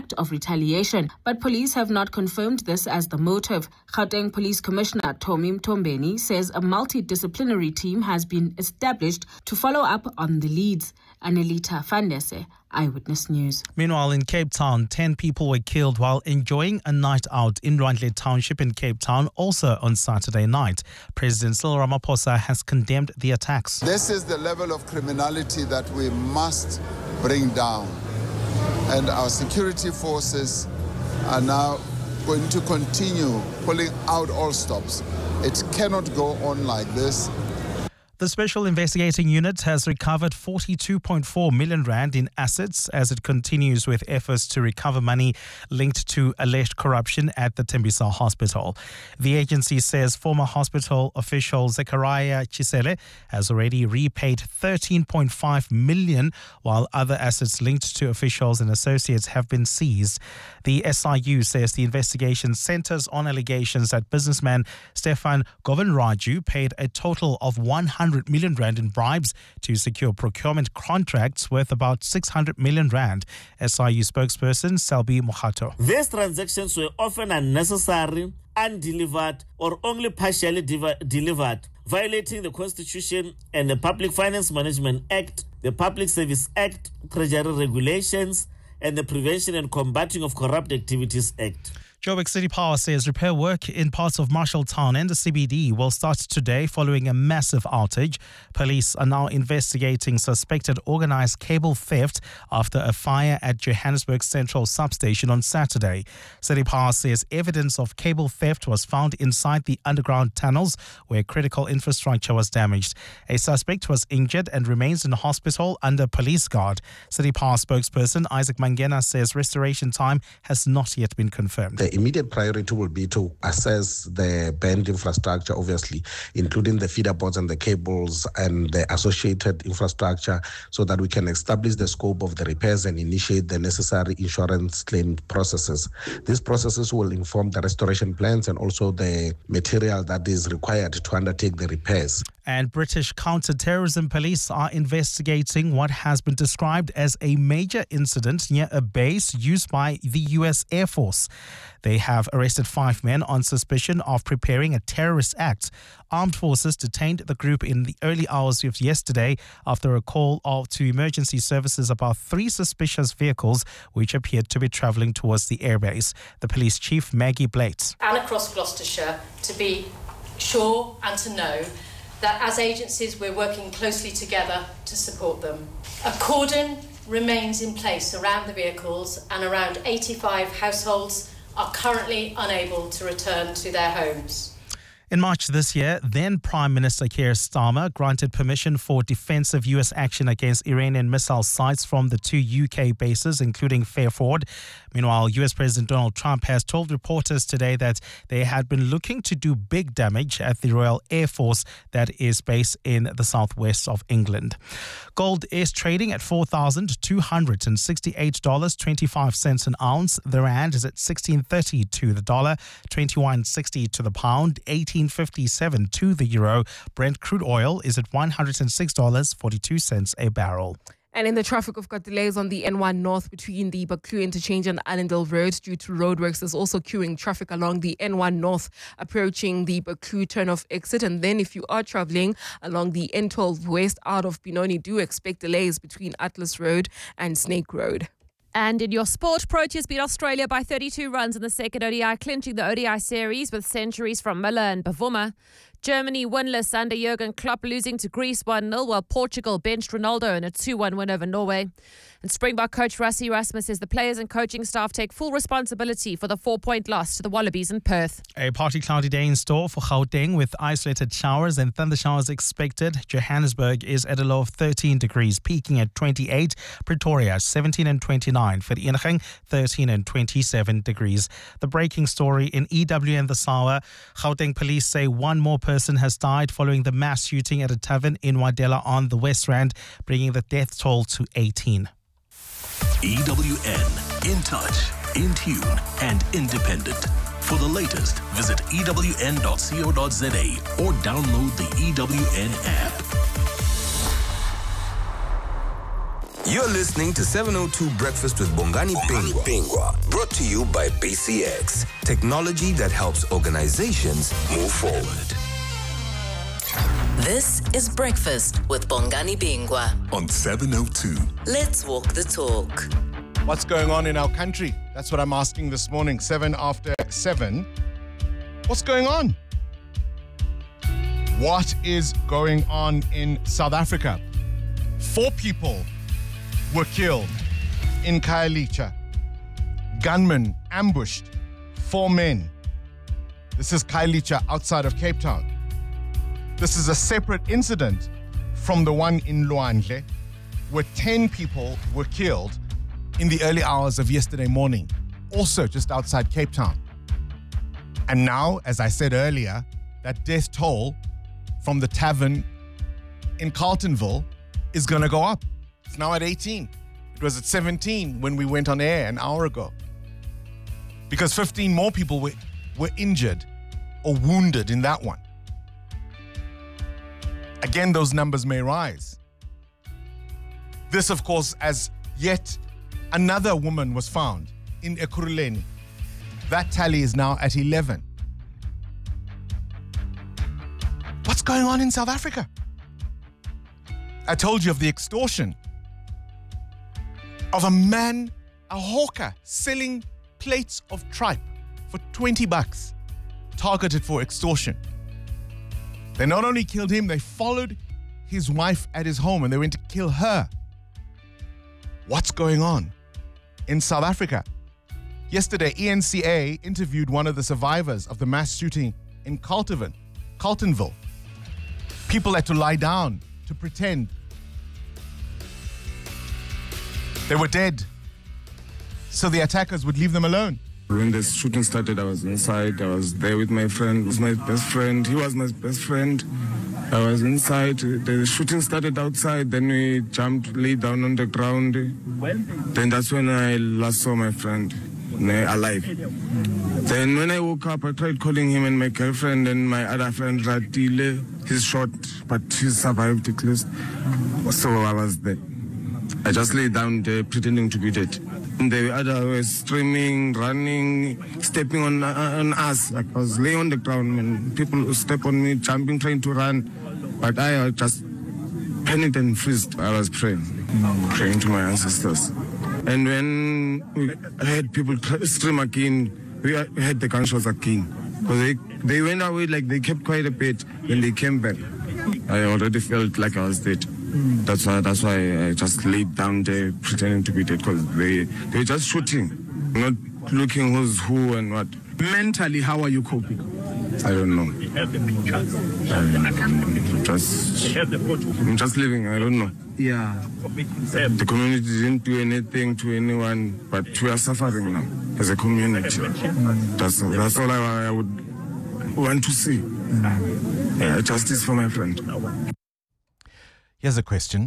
act of retaliation, but police have not confirmed this as the motive. Gauteng Police Commissioner Tommy Mtombeni says a multidisciplinary team has been established to follow up on the leads. Anelita Fandese, Eyewitness News. Meanwhile, in Cape Town, 10 people were killed while enjoying a night out in Rwandle Township in Cape Town, also on Saturday night. President Cyril Ramaphosa has condemned the attacks. This is the level of criminality that we must bring down. And our security forces are now going to continue pulling out all stops. It cannot go on like this. The Special Investigating Unit has recovered 42.4 million rand in assets as it continues with efforts to recover money linked to alleged corruption at the Tembisa Hospital. The agency says former hospital official Zechariah Chisele has already repaid 13.5 million, while other assets linked to officials and associates have been seized. The SIU says the investigation centers on allegations that businessman Stefan Govinraju paid a total of 100 million rand in bribes to secure procurement contracts worth about 600 million rand. SIU spokesperson Selby Mohato. These transactions were often unnecessary, undelivered, or only partially delivered, violating the Constitution and the Public Finance Management Act, the Public Service Act, Treasury Regulations, and the Prevention and Combating of Corrupt Activities Act. Joburg City Power says repair work in parts of Marshalltown and the CBD will start today following a massive outage. Police are now investigating suspected organized cable theft after a fire at Johannesburg Central Substation on Saturday. City Power says evidence of cable theft was found inside the underground tunnels where critical infrastructure was damaged. A suspect was injured and remains in hospital under police guard. City Power spokesperson Isaac Mangena says restoration time has not yet been confirmed. The immediate priority will be to assess the burned infrastructure, obviously, including the feeder boards and the cables and the associated infrastructure, so that we can establish the scope of the repairs and initiate the necessary insurance claim processes. These processes will inform the restoration plans and also the material that is required to undertake the repairs. And British counter-terrorism police are investigating what has been described as a major incident near a base used by the US Air Force. They have arrested 5 men on suspicion of preparing a terrorist act. Armed forces detained the group in the early hours of yesterday after a call to emergency services about 3 suspicious vehicles which appeared to be travelling towards the airbase. The police chief, Maggie Blades. And across Gloucestershire, to be sure and to know that as agencies we're working closely together to support them. A cordon remains in place around the vehicles and around 85 households are currently unable to return to their homes. In March this year, then Prime Minister Keir Starmer granted permission for defensive U.S. action against Iranian missile sites from the 2 UK bases, including Fairford. Meanwhile, U.S. President Donald Trump has told reporters today that they had been looking to do big damage at the Royal Air Force that is based in the southwest of England. Gold is trading at $4,268.25 an ounce. The rand is at 16.30 to the dollar, 21.60 to the pound, 18.57 to the euro. Brent crude oil is at $106.42 a barrel. And in the traffic, we've got delays on the N1 North between the Buccleuch interchange and Allendale Road due to roadworks. There's also queuing traffic along the N1 North approaching the Buccleuch turn-off exit. And then if you are travelling along the N12 West out of Benoni, do expect delays between Atlas Road and Snake Road. And in your sport, Proteas beat Australia by 32 runs in the second ODI, clinching the ODI series with centuries from Miller and Bavuma. Germany winless under Jurgen Klopp, losing to Greece 1-0, while Portugal benched Ronaldo in a 2-1 win over Norway. And Springbok coach Rassie Erasmus says the players and coaching staff take full responsibility for the 4-point loss to the Wallabies in Perth. A partly cloudy day in store for Gauteng with isolated showers and thunder showers expected. Johannesburg is at a low of 13 degrees, peaking at 28. Pretoria 17 and 29. Vereeniging 13 and 27 degrees. The breaking story in EW and the Sawa. Gauteng police say one more person has died following the mass shooting at a tavern in Wadela on the West Rand, bringing the death toll to 18. EWN, in touch, in tune and independent. For the latest, visit ewn.co.za or download the EWN app. You're listening to 702 Breakfast with Bongani Pingwa. Brought to you by BCX. Technology that helps organizations move forward. This is Breakfast with Bongani Bingwa on 702. Let's walk the talk. What's going on in our country? That's what I'm asking this morning, 7 after 7. What's going on? What is going on in South Africa? 4 people were killed in Khayelitsha. Gunmen ambushed 4 men. This is Khayelitsha outside of Cape Town. This is a separate incident from the one in Lwandle, where 10 people were killed in the early hours of yesterday morning, also just outside Cape Town. And now, as I said earlier, that death toll from the tavern in Carltonville is going to go up. It's now at 18. It was at 17 when we went on air an hour ago. Because 15 more people were injured or wounded in that one. Again, those numbers may rise. This, of course, as yet another woman was found in Ekurhuleni. That tally is now at 11. What's going on in South Africa? I told you of the extortion of a man, a hawker, selling plates of tripe for $20, targeted for extortion. They not only killed him, they followed his wife at his home and they went to kill her. What's going on in South Africa? Yesterday, ENCA interviewed one of the survivors of the mass shooting in Carltonville. People had to lie down to pretend they were dead so the attackers would leave them alone. When the shooting started, I was inside. I was there with my friend. He was my best friend. He was my best friend. I was inside. The shooting started outside. Then we jumped, lay down on the ground. Then that's when I last saw my friend alive. Then when I woke up, I tried calling him and my girlfriend and my other friend, Ratile. He's shot, but he survived at least. So I was there. I just lay down there pretending to be dead. The other was screaming, running, stepping on us. Like I was laying on the ground and people step on me, jumping, trying to run. But I just panicked and freezed. I was praying to my ancestors. And when we heard people scream again, we heard the gunshots again. Because they went away, like they kept quiet a bit. When they came back, I already felt like I was dead. That's why I just laid down there pretending to be dead, because they were just shooting, not looking who's who and what. Mentally, how are you coping? I don't know. I'm just living. I don't know. Yeah. The community didn't do anything to anyone, but we are suffering now as a community. That's all I would want to see. Justice for my friend. Here's a question.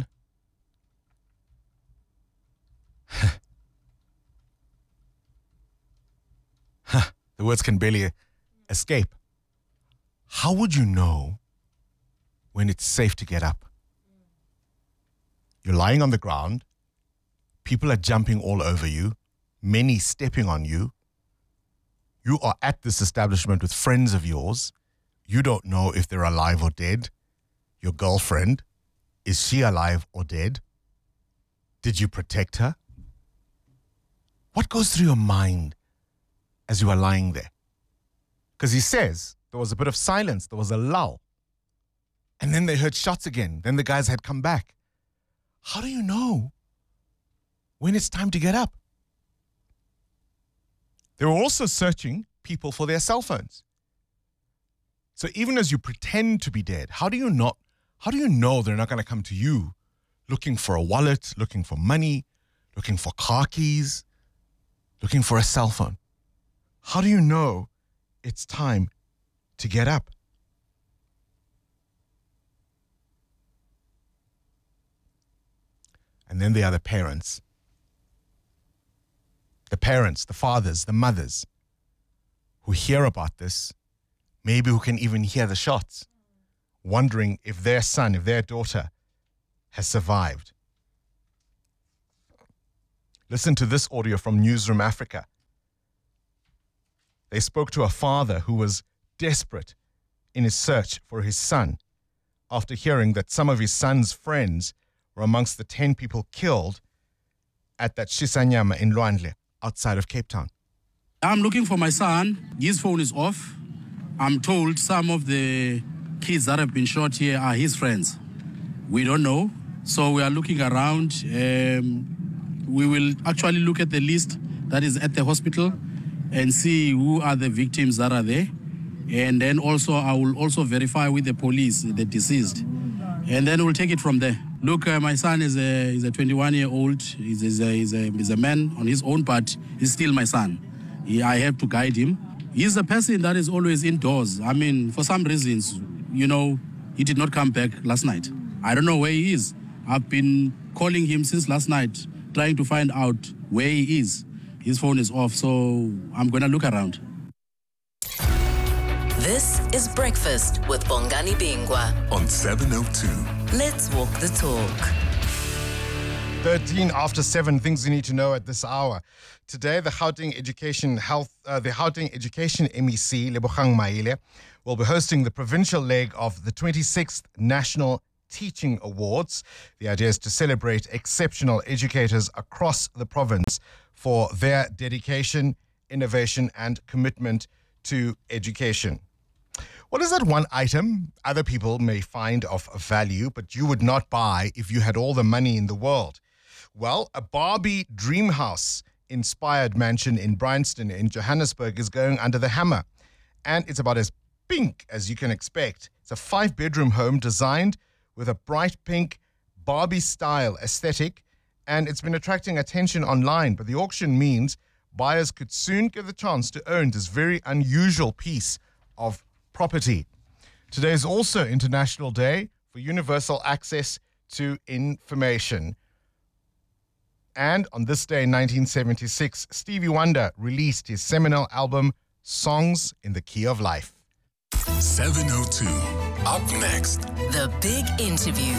The words can barely escape. How would you know when it's safe to get up? You're lying on the ground. People are jumping all over you. Many stepping on you. You are at this establishment with friends of yours. You don't know if they're alive or dead. Your girlfriend, is she alive or dead? Did you protect her? What goes through your mind as you are lying there? Because he says there was a bit of silence, there was a lull. And then they heard shots again. Then the guys had come back. How do you know when it's time to get up? They were also searching people for their cell phones. So even as you pretend to be dead, how do you know they're not going to come to you looking for a wallet, looking for money, looking for car keys, looking for a cell phone? How do you know it's time to get up? And then there are the parents. The parents, the fathers, the mothers who hear about this, maybe who can even hear the shots, wondering if their son, if their daughter has survived. Listen to this audio from Newsroom Africa. They spoke to a father who was desperate in his search for his son after hearing that some of his son's friends were amongst the 10 people killed at that Shisanyama in Lwandle, outside of Cape Town. I'm looking for my son. His phone is off. I'm told some of the kids that have been shot here are his friends. We don't know. So we are looking around. We will actually look at the list that is at the hospital and see who are the victims that are there. And then also I will also verify with the police the deceased. And then we'll take it from there. Look, my son is a 21-year-old. He's a man on his own, but he's still my son. I have to guide him. He's a person that is always indoors. I mean, for some reasons, he did not come back last night. I don't know where he is. I've been calling him since last night, trying to find out where he is. His phone is off, so I'm going to look around. This is Breakfast with Bongani Bingwa on 702. Let's walk the talk. 13 after 7, things you need to know at this hour. Today, the Gauteng Education MEC, Lebogang Maile, will be hosting the provincial leg of the 26th National Teaching Awards. The idea is to celebrate exceptional educators across the province for their dedication, innovation, and commitment to education. What is that one item other people may find of value, but you would not buy if you had all the money in the world? Well, a Barbie dream house inspired mansion in Bryanston in Johannesburg is going under the hammer. And it's about as pink as you can expect. It's a 5-bedroom home designed with a bright pink Barbie-style aesthetic, and it's been attracting attention online. But the auction means buyers could soon get the chance to own this very unusual piece of property. Today is also International Day for Universal Access to Information. And on this day in 1976, Stevie Wonder released his seminal album, Songs in the Key of Life. 702. Up next, The Big Interview.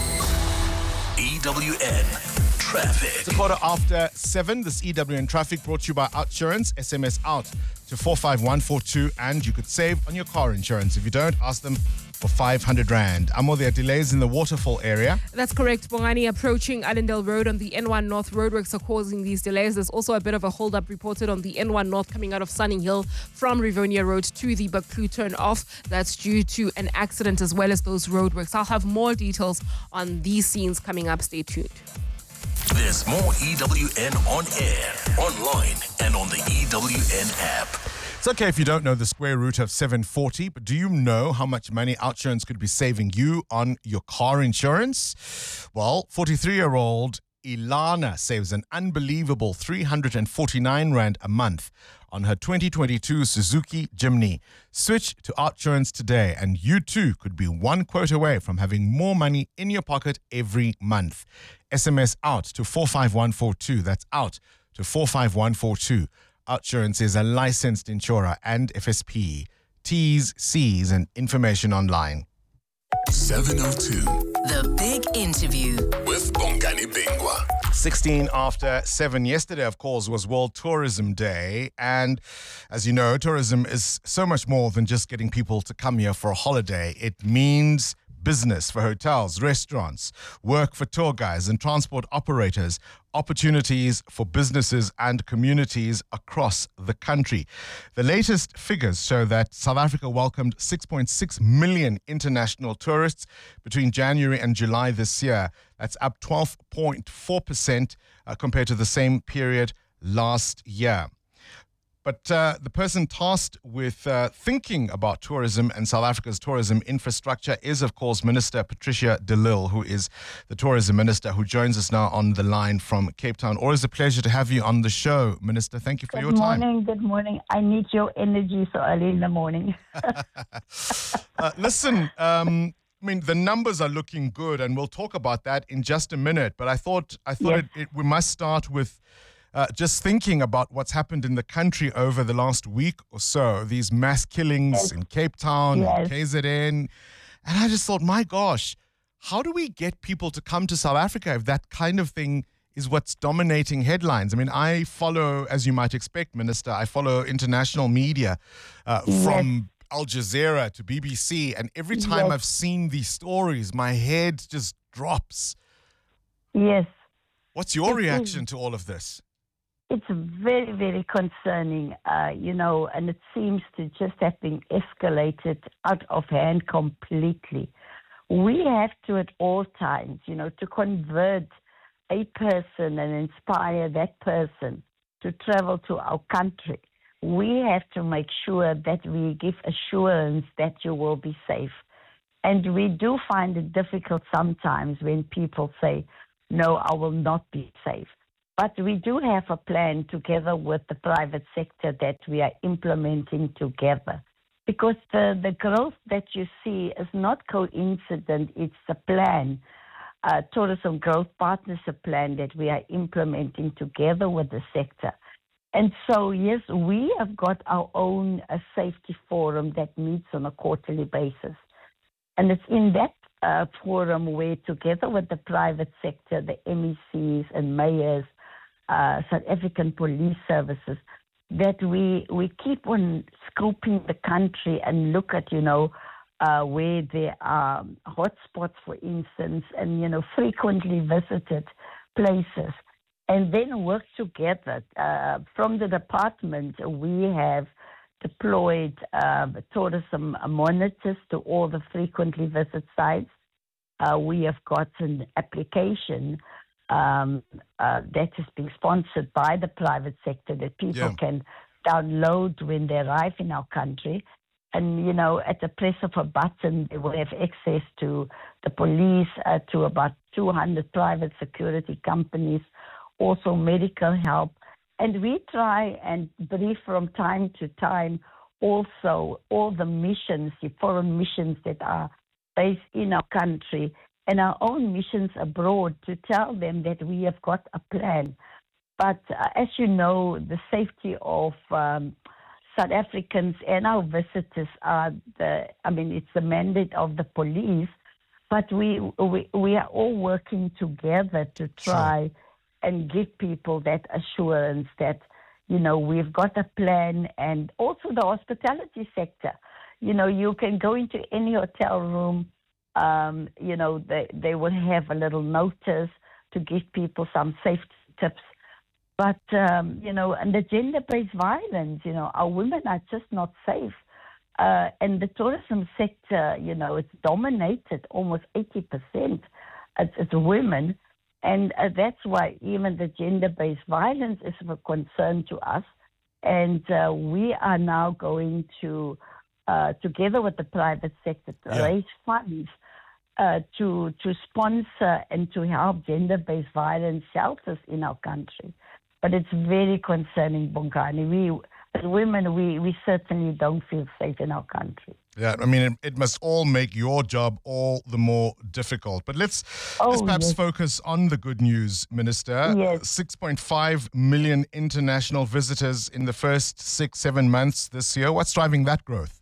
EWN Traffic. It's a quarter after 7. This EWN Traffic brought to you by Outsurance. SMS out to 45142 and you could save on your car insurance. If you don't, ask them for 500 Rand. Amo, there are delays in the Waterfall area. That's correct, Bongani. Approaching Allendale Road on the N1 North, roadworks are causing these delays. There's also a bit of a hold-up reported on the N1 North coming out of Sunning Hill from Rivonia Road to the Baklu turn off. That's due to an accident as well as those roadworks. I'll have more details on these scenes coming up. Stay tuned. There's more EWN on air, online, and on the EWN app. It's okay if you don't know the square root of 740, but do you know how much money Outsurance could be saving you on your car insurance? Well, 43-year-old Ilana saves an unbelievable 349 Rand a month on her 2022 Suzuki Jimny. Switch to Outsurance today and you too could be one quote away from having more money in your pocket every month. SMS out to 45142. That's out to 45142. Outsurance is a licensed insurer and FSP. T's, C's, and information online. 702. The Big Interview with Bongani Bingwa. 16 after 7. Yesterday, of course, was World Tourism Day. And as you know, tourism is so much more than just getting people to come here for a holiday. It means business for hotels, restaurants, work for tour guides and transport operators, opportunities for businesses and communities across the country. The latest figures show that South Africa welcomed 6.6 million international tourists between January and July this year. That's up 12.4% compared to the same period last year. But the person tasked with thinking about tourism and South Africa's tourism infrastructure is, of course, Minister Patricia de Lille, who is the tourism minister, who joins us now on the line from Cape Town. Always a pleasure to have you on the show, Minister. Thank you for your time. Good morning. I need your energy so early in the morning. Listen, I mean, the numbers are looking good, and we'll talk about that in just a minute. But I thought yes. We must start with just thinking about what's happened in the country over the last week or so, these mass killings in Cape Town, and KZN. And I just thought, my gosh, how do we get people to come to South Africa if that kind of thing is what's dominating headlines. I mean, I follow, as you might expect, Minister, I follow international media from Al Jazeera to BBC, and every time I've seen these stories, my head just drops. Yes. What's your reaction to all of this? It's very, very concerning, and it seems to just have been escalated out of hand completely. We have to, at all times, to convert a person and inspire that person to travel to our country. We have to make sure that we give assurance that you will be safe. And we do find it difficult sometimes when people say, no, I will not be safe. But we do have a plan together with the private sector that we are implementing together. Because the growth that you see is not coincident, it's a plan, Tourism Growth Partnership Plan that we are implementing together with the sector. And so, yes, we have got our own safety forum that meets on a quarterly basis. And it's in that forum where, together with the private sector, the MECs and mayors, South African police services, that we keep on scoping the country and look at, where there are hotspots, for instance, and, frequently visited places. And then work together. From the department, we have deployed tourism monitors to all the frequently visited sites. We have got an application that is being sponsored by the private sector that people can download when they arrive in our country. And, at the press of a button, they will have access to the police, to about 200 private security companies, also medical help. And we try and brief from time to time also all the missions, the foreign missions that are based in our country and our own missions abroad, to tell them that we have got a plan. But as you know, the safety of South Africans and our visitors it's the mandate of the police, but we are all working together to try and give people that assurance that, we've got a plan. And also the hospitality sector. You can go into any hotel room, they will have a little notice to give people some safety tips. But, and the gender-based violence, our women are just not safe. And the tourism sector, it's dominated almost 80%. It's women. And that's why even the gender-based violence is of a concern to us. And we are now going to, together with the private sector, raise funds to sponsor and to help gender-based violence shelters in our country. But it's very concerning, Bongani. We, as women, we certainly don't feel safe in our country. Yeah, I mean, it must all make your job all the more difficult. But let's perhaps focus on the good news, Minister. Yes. 6.5 million international visitors in the first 6-7 months this year. What's driving that growth?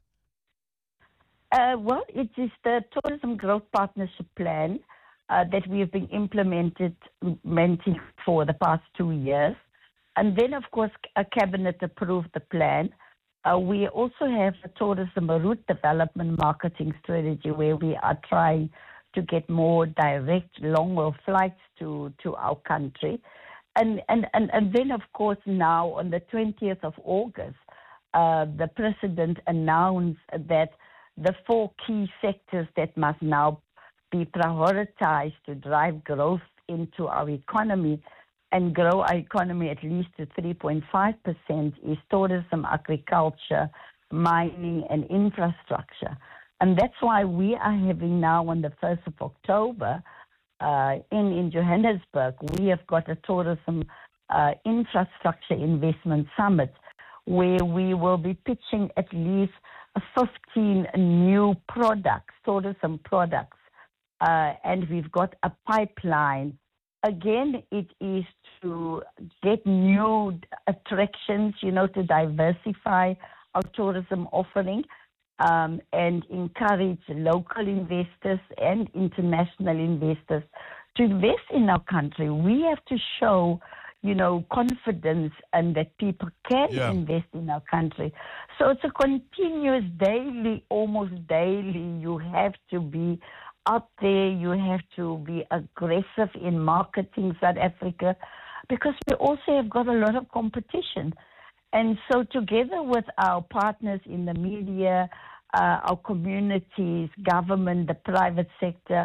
Well, it is the Tourism Growth Partnership Plan that we have been implementing for the past 2 years. And then, of course, a cabinet approved the plan. We also have a tourism route development marketing strategy where we are trying to get more direct long-haul flights to our country. And then, of course, now on the 20th of August, the President announced that the 4 key sectors that must now be prioritized to drive growth into our economy and grow our economy at least to 3.5% is tourism, agriculture, mining, and infrastructure. And that's why we are having now on the 1st of October in Johannesburg, we have got a tourism infrastructure investment summit where we will be pitching at least 15 new products, tourism products, and we've got a pipeline. Again, it is to get new attractions, to diversify our tourism offering and encourage local investors and international investors To invest in our country, we have to show, confidence and that people can invest in our country. So it's a continuous daily, almost daily, you have to be out there, you have to be aggressive in marketing South Africa, because we also have got a lot of competition. And so together with our partners in the media, our communities, government, the private sector,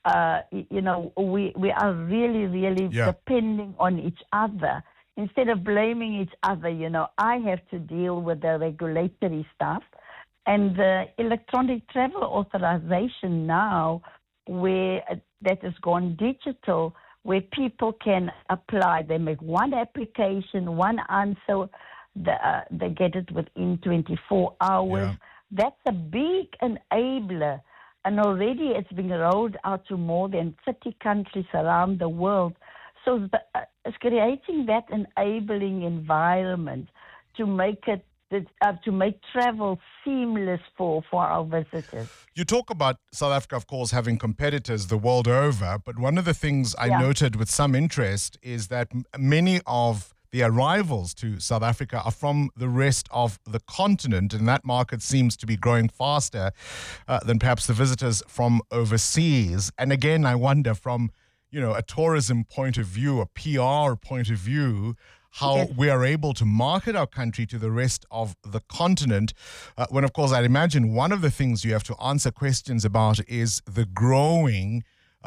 we are really, really depending on each other. Instead of blaming each other, I have to deal with the regulatory stuff. And the electronic travel authorization now, where that has gone digital, where people can apply. They make one application, one answer, they get it within 24 hours. Yeah. That's a big enabler. And already it's been rolled out to more than 30 countries around the world. So it's creating that enabling environment to make it to make travel seamless for our visitors. You talk about South Africa, of course, having competitors the world over, but one of the things I noted with some interest is that many of the arrivals to South Africa are from the rest of the continent, and that market seems to be growing faster than perhaps the visitors from overseas. And again, I wonder from, a tourism point of view, a PR point of view, how we are able to market our country to the rest of the continent, when, of course, I'd imagine one of the things you have to answer questions about is the growing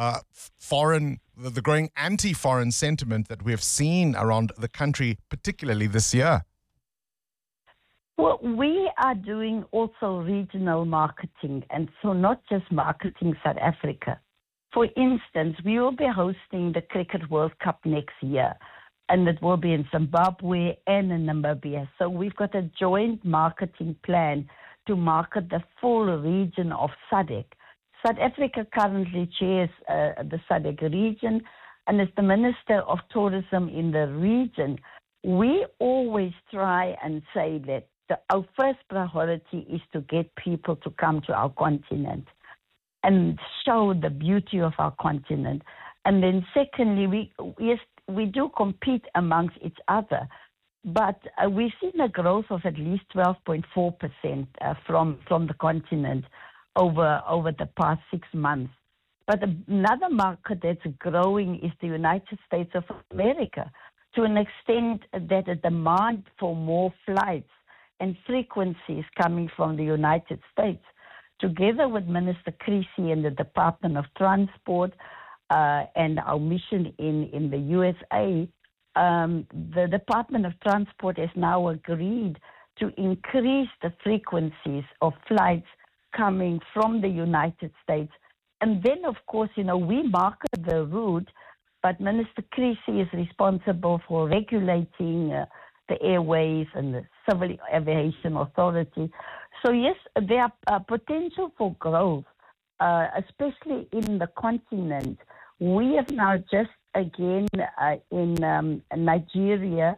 the growing anti-foreign sentiment that we have seen around the country, particularly this year. Well, we are doing also regional marketing, and so not just marketing South Africa. For instance, we will be hosting the Cricket World Cup next year, and it will be in Zimbabwe and in Namibia. So we've got a joint marketing plan to market the full region of SADC. South Africa currently chairs the SADC region and is the Minister of Tourism in the region. We always try and say that our first priority is to get people to come to our continent and show the beauty of our continent. And then secondly, we do compete amongst each other, but we've seen a growth of at least 12.4% from the continent over the past 6 months. But another market that's growing is the United States of America, to an extent that a demand for more flights and frequencies coming from the United States. Together with Minister Creasy and the Department of Transport and our mission in the USA, the Department of Transport has now agreed to increase the frequencies of flights coming from the United States. And then, of course, we market the route, but Minister Creasy is responsible for regulating the airways and the Civil Aviation Authority. So, yes, there are potential for growth, especially in the continent. We have now just, again, in Nigeria,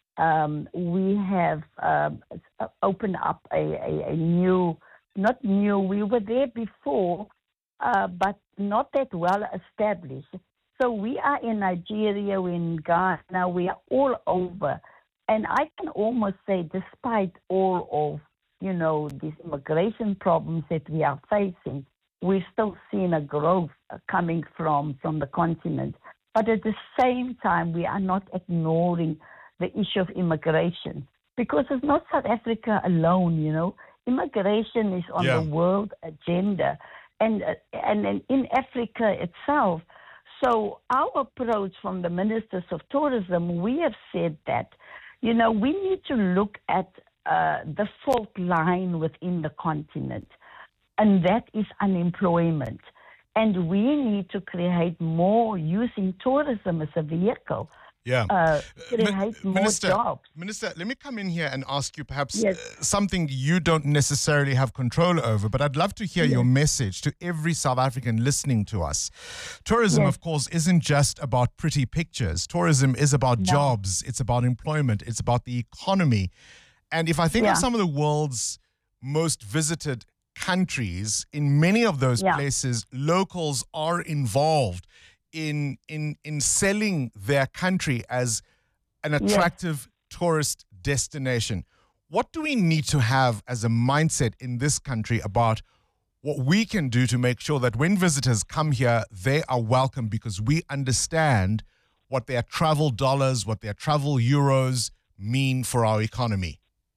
we have opened up a new, not new, we were there before, but not that well established. So we are in Nigeria, we're in Ghana, we are all over. And I can almost say, despite all of, these immigration problems that we are facing, we've still seen a growth coming from the continent. But at the same time, we are not ignoring the issue of immigration, because it's not South Africa alone, Immigration is on the world agenda and in Africa itself. So our approach from the Ministers of Tourism, we have said that, we need to look at the fault line within the continent, and that is unemployment. And we need to create more using tourism as a vehicle. Create more jobs. Minister, let me come in here and ask you perhaps something you don't necessarily have control over, but I'd love to hear your message to every South African listening to us. Tourism, of course, isn't just about pretty pictures. Tourism is about jobs. It's about employment. It's about the economy. And if I think of some of the world's most visited countries, in many of those places, locals are involved in selling their country as an attractive tourist destination. What do we need to have as a mindset in this country about what we can do to make sure that when visitors come here, they are welcome, because we understand what their travel dollars, what their travel euros mean for our economy?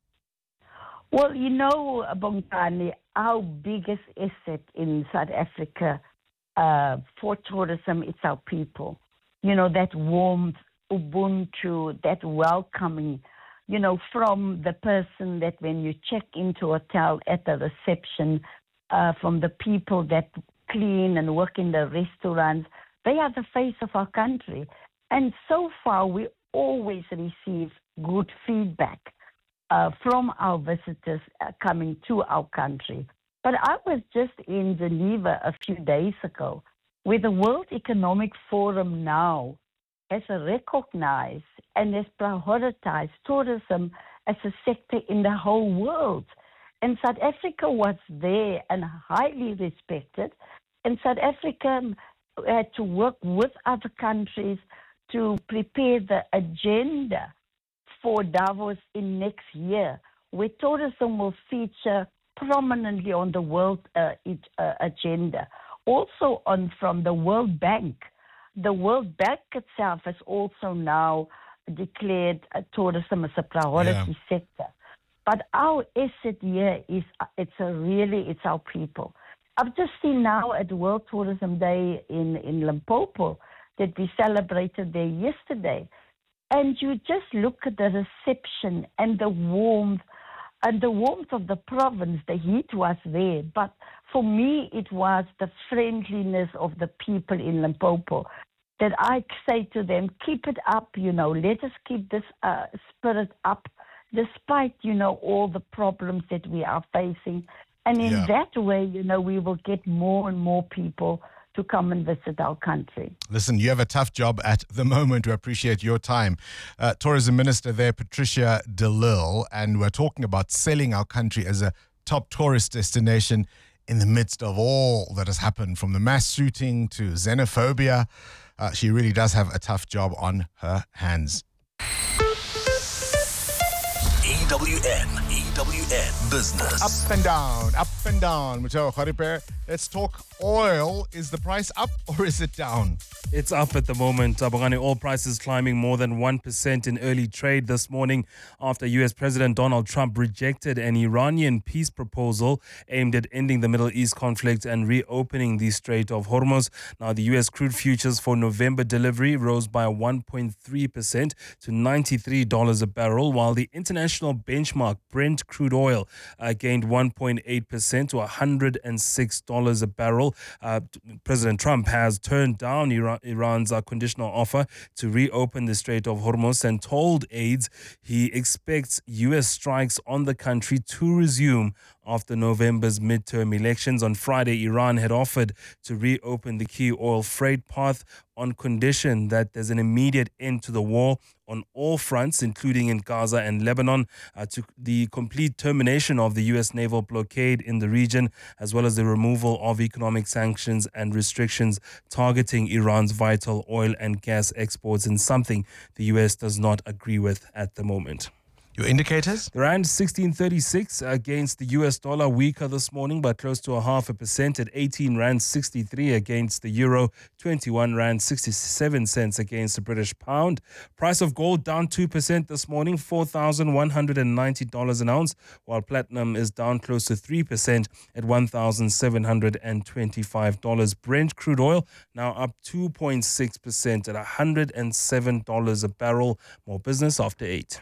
Well, you know, Bongani, our biggest asset in South Africa for tourism is our people. You know, that warmth, Ubuntu, that welcoming, you know, from the person that when you check into a hotel at the reception, from the people that clean and work in the restaurants. They are the face of our country. And so far, we always receive good feedback from our visitors coming to our country. But I was just in Geneva a few days ago, where the World Economic Forum now has recognized and has prioritized tourism as a sector in the whole world. And South Africa was there and highly respected. And South Africa had to work with other countries to prepare the agenda for Davos in next year, where tourism will feature prominently on the world agenda. Also from the World Bank. The World Bank itself has also now declared tourism as a priority sector. But our asset here is it's our people. I've just seen now at World Tourism Day in Limpopo that we celebrated there yesterday. And you just look at the reception and the warmth of the province. The heat was there. But for me, it was the friendliness of the people in Limpopo that I say to them, keep it up, let us keep this spirit up, despite, all the problems that we are facing. And in that way, we will get more and more people to come and visit our country. Listen, you have a tough job at the moment. We appreciate your time. Tourism Minister there, Patricia de Lille, and we're talking about selling our country as a top tourist destination in the midst of all that has happened, from the mass shooting to xenophobia. She really does have a tough job on her hands. EWN Business. Up and down. Mutao Kharipe, let's talk oil. Is the price up or is it down? It's up at the moment. Bongani, oil prices climbing more than 1% in early trade this morning after US President Donald Trump rejected an Iranian peace proposal aimed at ending the Middle East conflict and reopening the Strait of Hormuz. Now, the US crude futures for November delivery rose by 1.3% to $93 a barrel, while the international benchmark Brent crude oil gained 1.8% to $106 a barrel. President Trump has turned down Iran's conditional offer to reopen the Strait of Hormuz and told aides he expects U.S. strikes on the country to resume after November's midterm elections. On Friday, Iran had offered to reopen the key oil freight path on condition that there's an immediate end to the war on all fronts, including in Gaza and Lebanon, to the complete termination of the U.S. naval blockade in the region, as well as the removal of economic sanctions and restrictions targeting Iran's vital oil and gas exports, in something the U.S. does not agree with at the moment. Your indicators? The rand 16.36 against the US dollar, weaker this morning by close to 0.5% at 18 rand 63 against the euro, 21 rand 67 cents against the British pound. Price of gold down 2% this morning, $4,190 an ounce, while platinum is down close to 3% at $1,725. Brent crude oil now up 2.6% at $107 a barrel. More business after 8.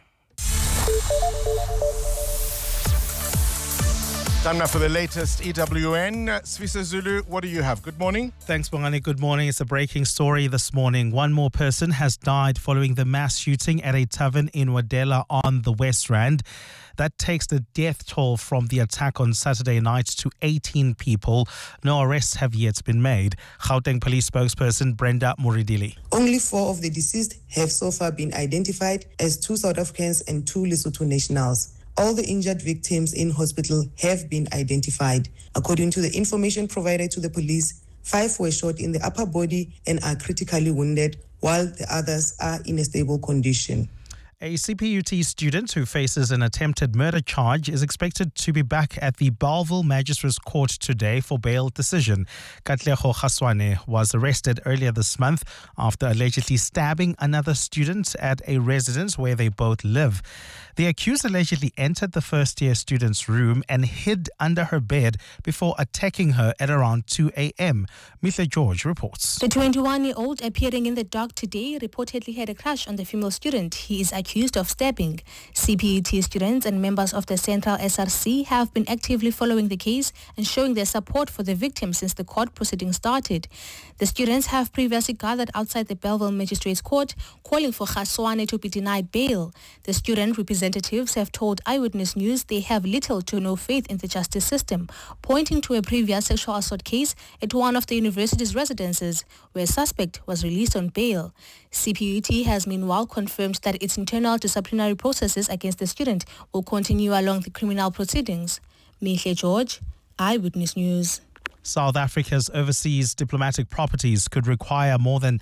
Time now for the latest EWN. Sfisa Zulu, what do you have? Good morning. Thanks, Bongani. Good morning. It's a breaking story this morning. One more person has died following the mass shooting at a tavern in Wadela on the West Rand. That takes the death toll from the attack on Saturday night to 18 people. No arrests have yet been made. Gauteng Police spokesperson Brenda Muridili. Only 4 of the deceased have so far been identified as 2 South Africans and 2 Lesotho nationals. All the injured victims in hospital have been identified. According to the information provided to the police, 5 were shot in the upper body and are critically wounded, while the others are in a stable condition. A CPUT student who faces an attempted murder charge is expected to be back at the Bellville Magistrates Court today for bail decision. Katlego Khaswane was arrested earlier this month after allegedly stabbing another student at a residence where they both live. The accused allegedly entered the first-year student's room and hid under her bed before attacking her at around 2 a.m. Mitha George reports. The 21-year-old appearing in the dock today reportedly had a crush on the female student he is accused of stabbing. CPUT students and members of the Central SRC have been actively following the case and showing their support for the victim since the court proceedings started. The students have previously gathered outside the Bellville Magistrates Court, calling for Khaswane to be denied bail. The student representatives have told Eyewitness News they have little to no faith in the justice system, pointing to a previous sexual assault case at one of the university's residences, where a suspect was released on bail. CPUT has meanwhile confirmed that its internal disciplinary processes against the student will continue along the criminal proceedings. Mitha George, Eyewitness News. South Africa's overseas diplomatic properties could require more than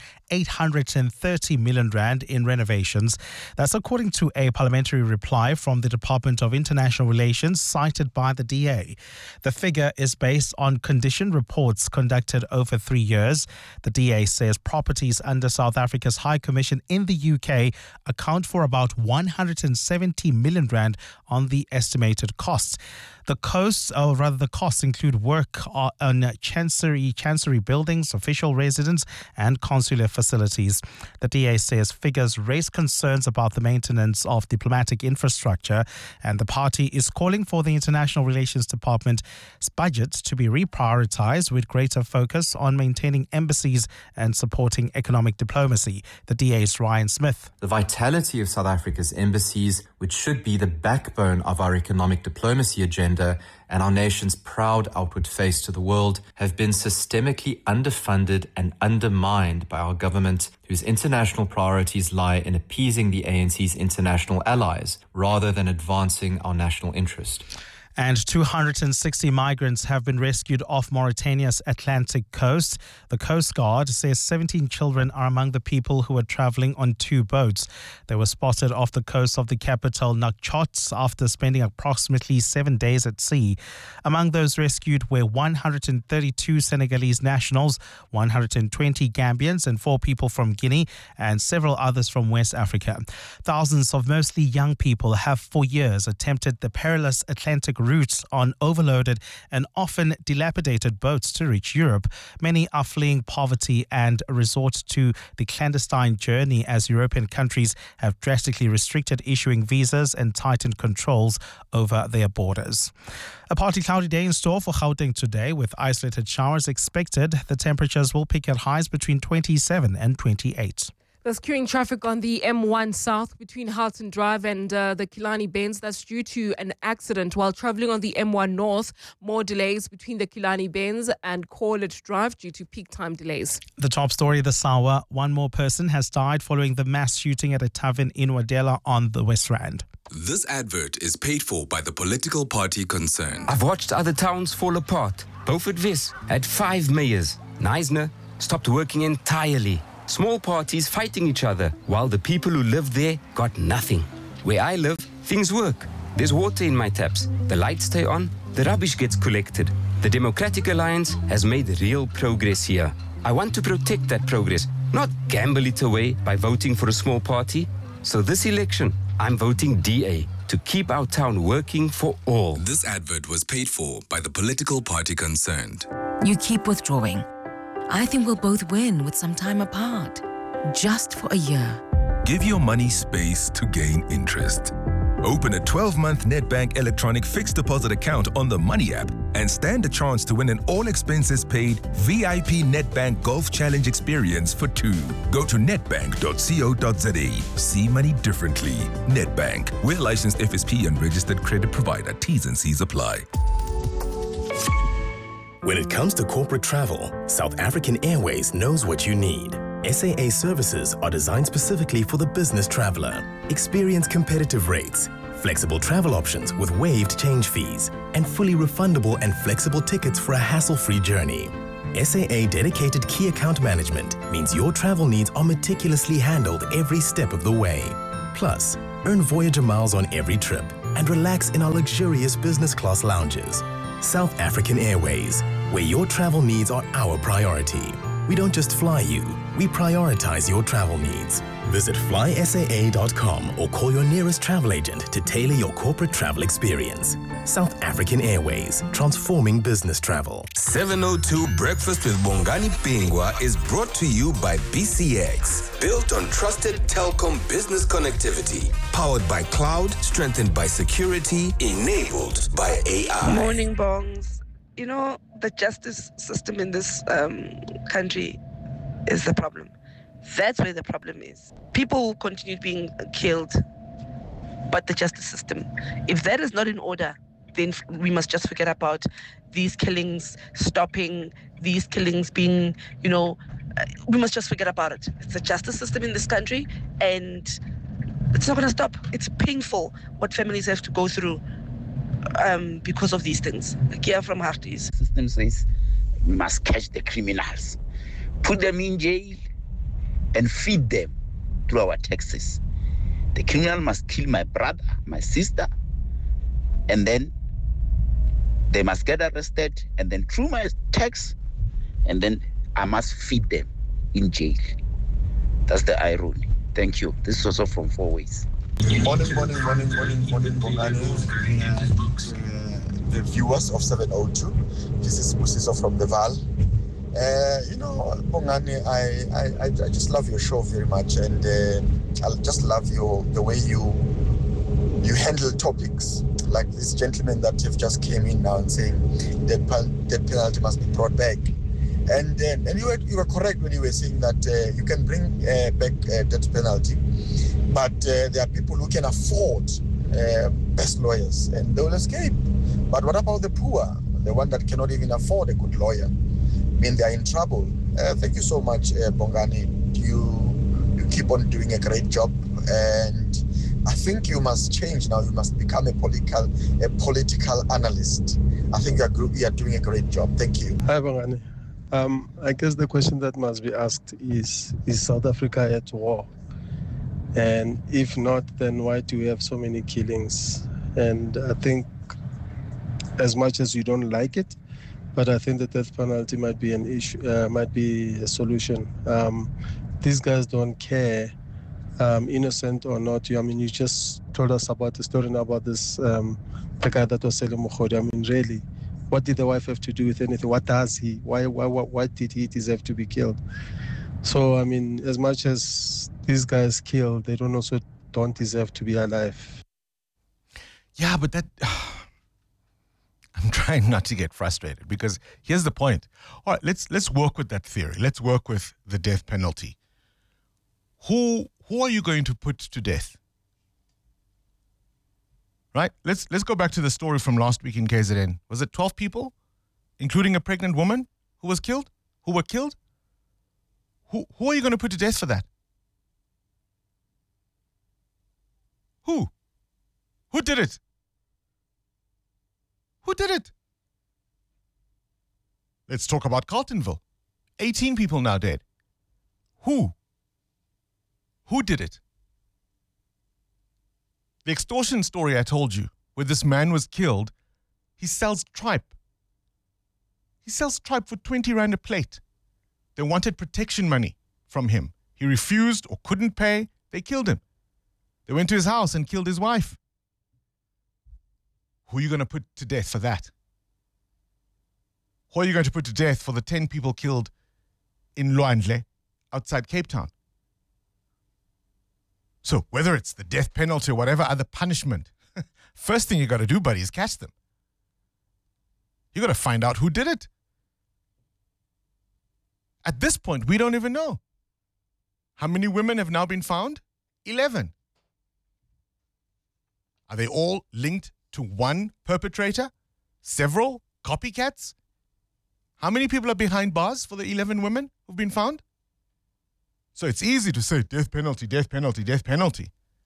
830 million rand in renovations. That's according to a parliamentary reply from the Department of International Relations cited by the DA. The figure is based on condition reports conducted over 3 years. The DA says properties under South Africa's High Commission in the UK account for about 170 million rand on the estimated cost. The costs include work on chancery buildings, official residence and consular facilities. The DA says figures raise concerns about the maintenance of diplomatic infrastructure, and the party is calling for the International Relations Department's budget to be reprioritized with greater focus on maintaining embassies and supporting economic diplomacy. The DA's Ryan Smith. The vitality of South Africa's embassies, which should be the backbone of our economic diplomacy agenda, and our nation's proud outward face to the world, have been systemically underfunded and undermined by our government, whose international priorities lie in appeasing the ANC's international allies rather than advancing our national interest. And 260 migrants have been rescued off Mauritania's Atlantic coast. The Coast Guard says 17 children are among the people who were traveling on 2 boats. They were spotted off the coast of the capital, Nouakchott, after spending approximately 7 days at sea. Among those rescued were 132 Senegalese nationals, 120 Gambians, and 4 people from Guinea, and several others from West Africa. Thousands of mostly young people have for years attempted the perilous Atlantic routes on overloaded and often dilapidated boats to reach Europe. Many are fleeing poverty and resort to the clandestine journey as European countries have drastically restricted issuing visas and tightened controls over their borders. A partly cloudy day in store for Gauteng today with isolated showers expected. The temperatures will peak at highs between 27 and 28. There's queuing traffic on the M1 South between Halton Drive and the Killarney Bends. That's due to an accident while travelling on the M1 North. More delays between the Killarney Bends and Corlett Drive due to peak time delays. The top story this hour, one more person has died following the mass shooting at a tavern in Wadela on the West Rand. This advert is paid for by the political party concerned. I've watched other towns fall apart. Beaufort Wes had 5 mayors. Knysna stopped working entirely. Small parties fighting each other, while the people who live there got nothing. Where I live, things work. There's water in my taps. The lights stay on. The rubbish gets collected. The Democratic Alliance has made real progress here. I want to protect that progress, not gamble it away by voting for a small party. So this election, I'm voting DA to keep our town working for all. This advert was paid for by the political party concerned. You keep withdrawing. I think we'll both win with some time apart, just for a year. Give your money space to gain interest. Open a 12-month Nedbank electronic fixed deposit account on the Money app and stand a chance to win an all-expenses-paid VIP Nedbank Golf Challenge experience for 2. Go to nedbank.co.za. See money differently. Nedbank. We're licensed FSP and registered credit provider. T's and C's apply. When it comes to corporate travel, South African Airways knows what you need. SAA services are designed specifically for the business traveler. Experience competitive rates, flexible travel options with waived change fees, and fully refundable and flexible tickets for a hassle-free journey. SAA dedicated key account management means your travel needs are meticulously handled every step of the way. Plus, earn Voyager miles on every trip and relax in our luxurious business class lounges. South African Airways, where your travel needs are our priority. We don't just fly you, we prioritize your travel needs. Visit flysaa.com or call your nearest travel agent to tailor your corporate travel experience. South African Airways, transforming business travel. 702 Breakfast with Bongani Bingwa is brought to you by BCX. Built on trusted telecom business connectivity. Powered by cloud, strengthened by security, enabled by AI. Morning, Bongs. You know, the justice system in this country is the problem. That's where the problem is. People will continue being killed, but the justice system, if that is not in order, then we must just forget about these killings stopping, these killings being, we must just forget about it. It's the justice system in this country, and it's not going to stop. It's painful what families have to go through because of these things. Kia from Harties. The system says we must catch the criminals, put them in jail, and feed them through our taxes. The criminal must kill my brother, my sister, and then they must get arrested, and then through my tax, and then I must feed them in jail. That's the irony. Thank you. This is also from Four Ways. Morning, Bongani. The viewers of 702. This is Musiso from the Val. Bongani, I just love your show very much, and I just love the way you handle topics like this gentleman that have just came in now and saying that penalty must be brought back. And you were correct when you were saying that you can bring back death penalty, but there are people who can afford best lawyers and they will escape. But what about the poor, the one that cannot even afford a good lawyer? I mean, they are in trouble. Thank you so much, Bongani. You keep on doing a great job, and I think you must change now. You must become a political analyst. I think you are doing a great job. Thank you. Hi, Bongani. I guess the question that must be asked is South Africa at war? And if not, then why do we have so many killings? And I think, as much as you don't like it, but I think the death penalty might be an issue, might be a solution. These guys don't care, innocent or not. You just told us about the story about this, the guy that was selling Mukhodi. I mean, really, what did the wife have to do with anything? What does he? Why did he deserve to be killed? So, I mean, as much as these guys kill, they don't deserve to be alive. Yeah, but that... I'm trying not to get frustrated because here's the point. All right, let's work with that theory. Let's work with the death penalty. Who are you going to put to death? Right? Let's go back to the story from last week in KZN. Was it 12 people, including a pregnant woman who were killed? Who are you going to put to death for that? Who did it? Who did it? Let's talk about Carltonville. 18 people now dead. Who did it? The extortion story I told you, where this man was killed, he sells tripe. He sells tripe for 20 rand a plate. They wanted protection money from him. He refused or couldn't pay. They killed him. They went to his house and killed his wife. Who are you going to put to death for that? Who are you going to put to death for the 10 people killed in Lwandle outside Cape Town? So whether it's the death penalty or whatever other punishment, first thing you got to do, buddy, is catch them. You got to find out who did it. At this point, we don't even know. How many women have now been found? 11. Are they all linked to one perpetrator? Several copycats? How many people are behind bars for the 11 women who've been found? So it's easy to say death penalty, death penalty, death penalty.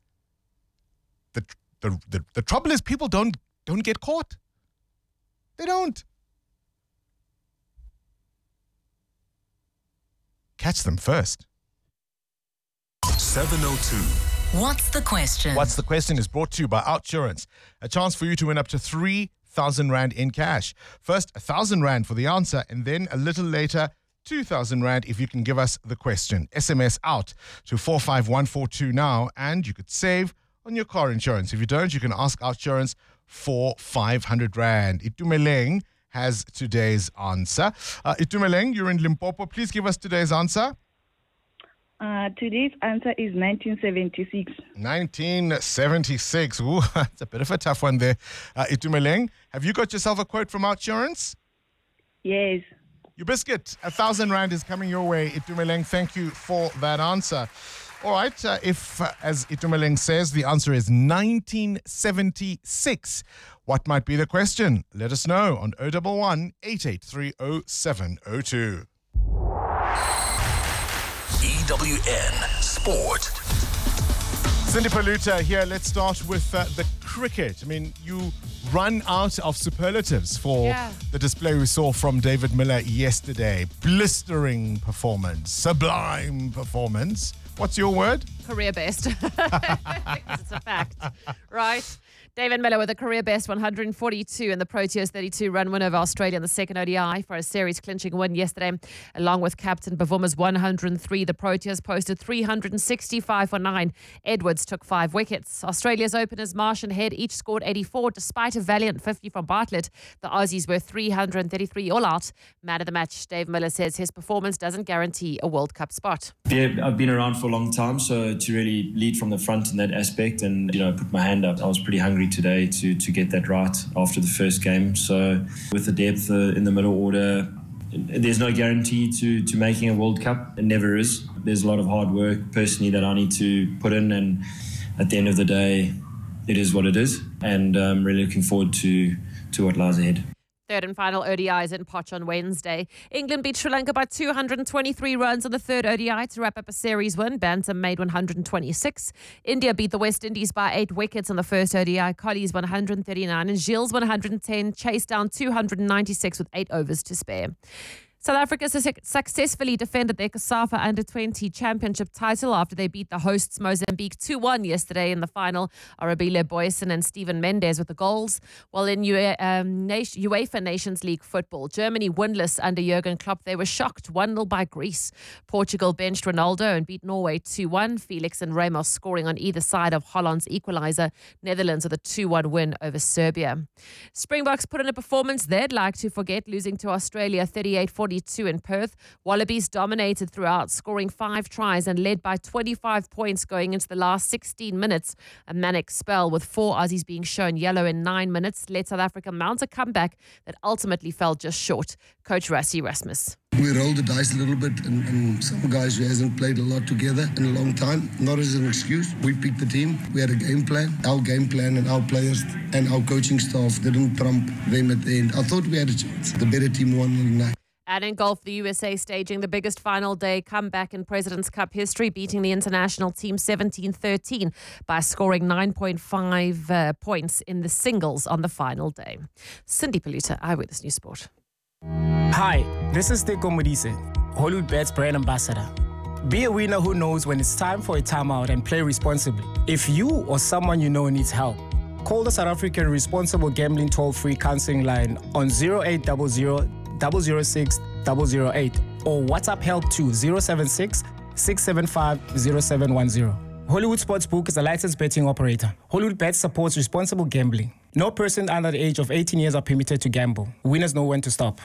The trouble is people don't get caught. They don't. catch them first. 702. What's the question? What's the question is brought to you by OUTsurance. A chance for you to win up to 3,000 Rand in cash. First, 1,000 Rand for the answer, and then a little later, 2,000 Rand if you can give us the question. SMS out to 45142 now, and you could save on your car insurance. If you don't, you can ask OUTsurance for 500 Rand. Itumeleng has today's answer. Itumeleng, you're in Limpopo. Please give us today's answer. Today's answer is 1976. 1976. Ooh, that's a bit of a tough one there. Itumeleng, have you got yourself a quote from OUTsurance? Yes. You biscuit, 1,000 Rand is coming your way. Itumeleng, thank you for that answer. All right, if, as Itumeleng says, the answer is 1976, what might be the question? Let us know on 011 883 0702. EWN Sport. Cindy Paluta here. Let's start with the cricket. I mean, you run out of superlatives for the display we saw from David Miller yesterday. Blistering performance, sublime performance. What's your word? Career best. It's a fact, right? David Miller with a career best 142 and the Proteas 32-run win over Australia in the second ODI for a series-clinching win yesterday. Along with captain Bavuma's 103, the Proteas posted 365 for 9. Edwards took 5 wickets. Australia's openers Marsh and Head each scored 84 despite a valiant 50 from Bartlett. The Aussies were 333 all out. Man of the match, Dave Miller says his performance doesn't guarantee a World Cup spot. Yeah, I've been around for a long time, so to really lead from the front in that aspect and, put my hand up, I was pretty hungry today to get that right after the first game. So with the depth in the middle order, there's no guarantee to making a World Cup. It never is. There's a lot of hard work personally that I need to put in, and at the end of the day, it is what it is. And I'm really looking forward to what lies ahead. Third and final ODIs in Poch on Wednesday. England beat Sri Lanka by 223 runs on the third ODI to wrap up a series win. Bantam made 126. India beat the West Indies by 8 wickets on the first ODI. Collies 139 and Gilles 110, chased down 296 with 8 overs to spare. South Africa successfully defended their COSAFA Under-20 Championship title after they beat the hosts Mozambique 2-1 yesterday in the final. Arabile Boyson and Stephen Mendes with the goals. While in UEFA Nations League football, Germany winless under Jurgen Klopp. They were shocked 1-0 by Greece. Portugal benched Ronaldo and beat Norway 2-1. Felix and Ramos scoring on either side of Holland's equaliser. Netherlands with a 2-1 win over Serbia. Springboks put in a performance they'd like to forget, losing to Australia 38-42 in Perth. Wallabies dominated throughout, scoring 5 tries and led by 25 points going into the last 16 minutes. A manic spell with 4 Aussies being shown yellow in 9 minutes led South Africa mount a comeback that ultimately fell just short. Coach Rassie Erasmus. We rolled the dice a little bit, and some guys who hasn't played a lot together in a long time, not as an excuse. We picked the team. We had a game plan. Our game plan and our players and our coaching staff didn't trump them at the end. I thought we had a chance. The better team won on the night. And in golf, the USA staging the biggest final day comeback in President's Cup history, beating the international team 17-13 by scoring 9.5 points in the singles on the final day. Cindy Paluta, Eyewitness News Sport. Hi, this is Teko Modise, Hollywood Bets brand ambassador. Be a winner who knows when it's time for a timeout and play responsibly. If you or someone you know needs help, call the South African Responsible Gambling toll-free counseling line on 0800 006 008 or WhatsApp help to 076 675 0710. Hollywood Sportsbook is a licensed betting operator. Hollywood Bets supports responsible gambling. No person under the age of 18 years are permitted to gamble. Winners know when to stop.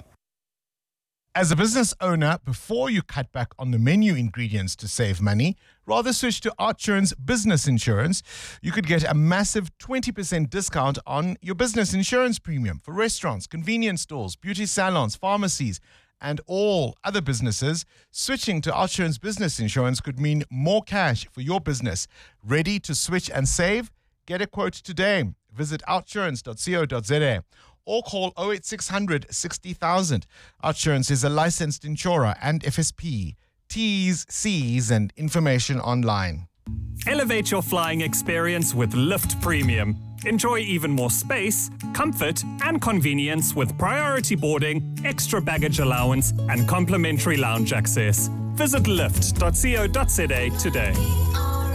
As a business owner, before you cut back on the menu ingredients to save money, rather switch to OUTsurance Business Insurance. You could get a massive 20% discount on your business insurance premium for restaurants, convenience stores, beauty salons, pharmacies, and all other businesses. Switching to OUTsurance Business Insurance could mean more cash for your business. Ready to switch and save? Get a quote today. Visit outsurance.co.za. or call 08600 60,000. OUTsurance is a licensed insurer and FSP. T's, C's, and information online. Elevate your flying experience with Lift Premium. Enjoy even more space, comfort, and convenience with priority boarding, extra baggage allowance, and complimentary lounge access. Visit lift.co.za today.